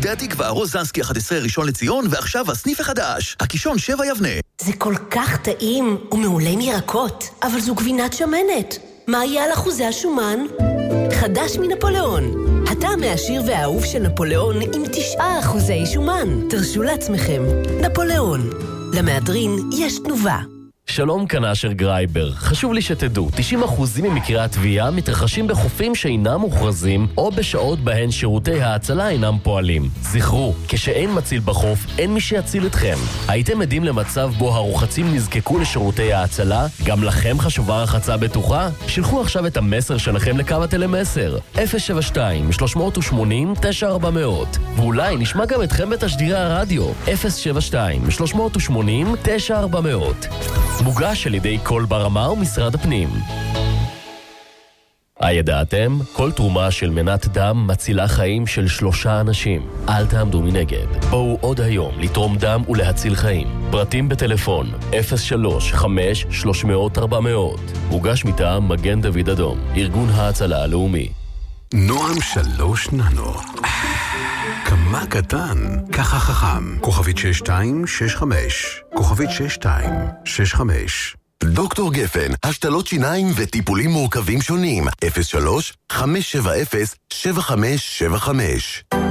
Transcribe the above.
שדה התקווה, רוזנסקי 11 ראשון לציון, ועכשיו הסניף החדש, הקישון 7 יבנה. זה כל כך טעים ומעולה מירקות, אבל זו גבינת שמנת. מה יהיה על אחוזי השומן? חדש מנפוליאון. הטעם העשיר והאהוב של נפוליאון עם 9% שומן. תרשו לעצמכם. נפוליאון. למהדרין יש תנובה. שלום, כאן אשר גרייבר. חשוב לי שתדעו, 90% ממקרי התביעה מתרחשים בחופים שאינם מוכרזים או בשעות בהן שירותי ההצלה אינם פועלים. זכרו, כשאין מציל בחוף, אין מי שיציל אתכם. הייתם עדים למצב בו הרוחצים נזקקו לשירותי ההצלה? גם לכם חשובה רחצה בטוחה? שלחו עכשיו את המסר שלכם לקו הטלמסר 072-380-9400 ואולי נשמע גם אתכם בתשדירי הרדיו 072-380-9400. מוגש על ידי כל ברמה ומשרד הפנים. הידעתם? כל תרומה של מנת דם מצילה חיים של 3 אנשים. אל תעמדו מנגד. בואו עוד היום לתרום דם ולהציל חיים. פרטים בטלפון 035-300-400. מוגש מטעם מגן דוד אדום, ארגון ההצלה הלאומי. נועם 3 ננו. כמה קטן, ככה חכם. כוכבית 6265. כוכבית 6265. דוקטור גפן, השתלות שיניים וטיפולים מורכבים שונים. 03-570-7575.